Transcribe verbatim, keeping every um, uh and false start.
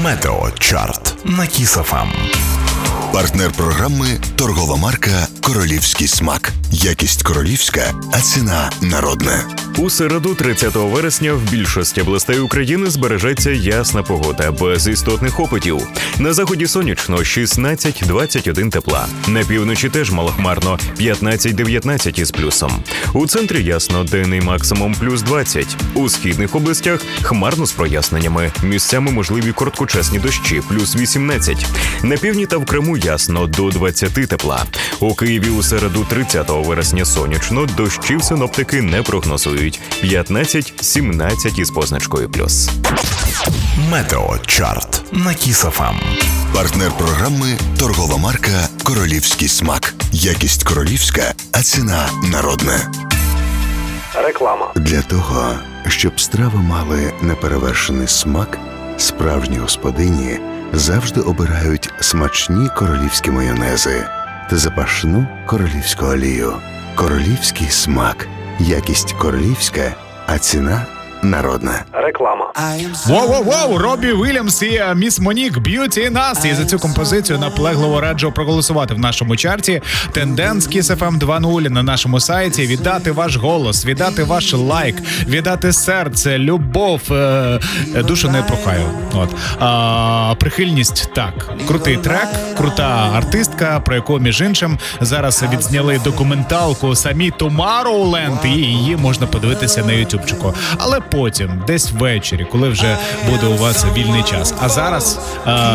Метео Чарт на Кіс еф ем. Партнер програми – торгова марка «Королівський смак». Якість королівська, а ціна народна. У середу, тридцятого вересня, в більшості областей України збережеться ясна погода, без істотних опитів. На заході сонячно, шістнадцять - двадцять один тепла. На півночі теж малохмарно, п'ятнадцять - дев'ятнадцять із плюсом. У центрі ясно, денний максимум плюс двадцять. У східних областях хмарно з проясненнями. Місцями можливі короткочасні дощі, плюс вісімнадцять. На півдні та в Криму ясно, до двадцяти тепла. У Києві у середу, тридцятого вересня, сонячно, дощів синоптики не прогнозують. п'ятнадцять - сімнадцять із позначкою плюс. Метео Чарт на Кіс еф ем. Партнер програми – торгова марка «Королівський смак». Якість королівська, а ціна народна. Реклама. Для того, щоб страви мали неперевершений смак, справжні господині завжди обирають смачні королівські майонези та запашну королівську олію. Королівський смак. Якість королівська, а ціна народна. Реклама. Воу-воу-воу, Робі Вільямс і е, Міс Монік «Beauty in Us». І за цю композицію наполегливо раджу проголосувати в нашому чарті. Тенденс Кіс еф ем два нуль на нашому сайті. Віддати ваш голос, віддати ваш лайк, віддати серце, любов, е, е, душу не прохаю. От. А, прихильність, так. Крутий трек, крута артистка, про яку, між іншим, зараз відзняли документалку самі Tomorrowland, і її можна подивитися на ютубчику. Але потім, десь ввечері, коли вже буде у вас вільний час. А зараз... Е,